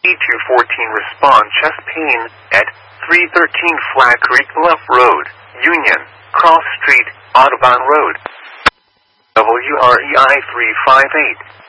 E214 respond chest pain at 313 Flat Creek Bluff Road, Union, Cross Street, Audubon Road. WREI 358.